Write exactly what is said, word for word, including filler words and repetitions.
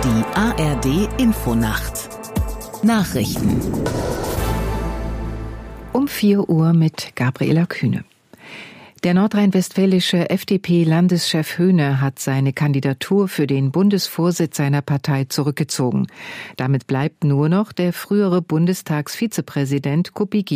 Die A R D Infonacht Nachrichten Um vier Uhr mit Gabriela Kühne. Der nordrhein-westfälische F D P-Landeschef Höhne hat seine Kandidatur für den Bundesvorsitz seiner Partei zurückgezogen. Damit bleibt nur noch der frühere Bundestagsvizepräsident Kubicki